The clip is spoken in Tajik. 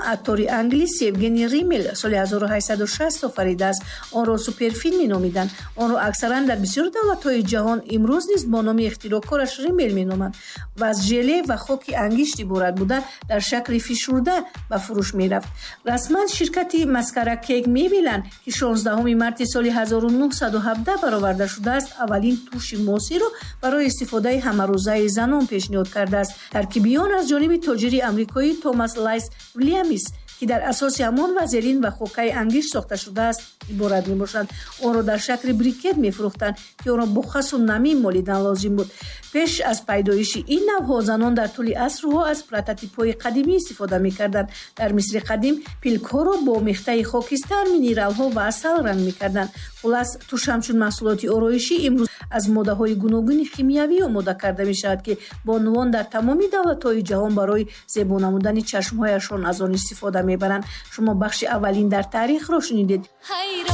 актори англис Евгений Риммел соли 1860 офаридааст. онро суперфилми номиданд. онро аксаран дар бисёр давлатҳои ҷаҳон имрӯз низ бо номи ихтироъкораш Риммел меноманд ва аз желе ва хоки ангишт иборат буда дар шакли фишурда ба фурӯш мерафт. расман ширкати маскара кек мебеланд ки 16 марти соли 1917 бароварда шудааст аввалин туши мосиро барои истифодаи ҳамарӯзаи занон пешниҳод кардааст. таркиби он аз ҷониби тоҷири амрикоӣ Томас Лайс Вилямис ки дар асоси ҳамон вазелин ва хокаи ангишт сохта шудааст иборат мебошад. онро дар шакли брикет мефурӯхтанд ки онро бо хасу намӣ молидан лозим буд. пеш аз пайдоиши ин навъҳо занон дар тӯли асрҳо аз прототипҳои қадимӣ истифода мекарданд. дар мисри қадим пилкҳоро бо мехтаи хокистар, минералҳо ва асал ранг мекарданд. хулас туш ҳамчун маҳсулоти ороишӣ имрӯз аз моддаҳои гуногуни химиявӣ омода карда мешавад ки бонувон дар тамоми давлатҳои ҷаҳон барои зебо намудани чашмҳояшон аз он истифода мебаранд. шумо бахши аввалин дар таърихро шунидед.